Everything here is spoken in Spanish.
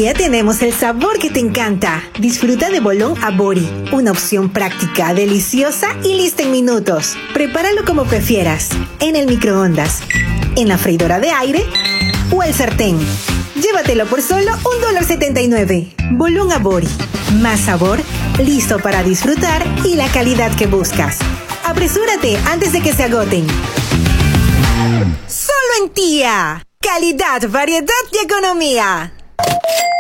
Tía tenemos el sabor que te encanta. Disfruta de bolón Abori, una opción práctica, deliciosa y lista en minutos. Prepáralo como prefieras, en el microondas, en la freidora de aire o el sartén. Llévatelo por solo $1.79. Bolón Abori. Más sabor, listo para disfrutar y la calidad que buscas. Apresúrate antes de que se agoten. Solo en Tía. Calidad, variedad y economía.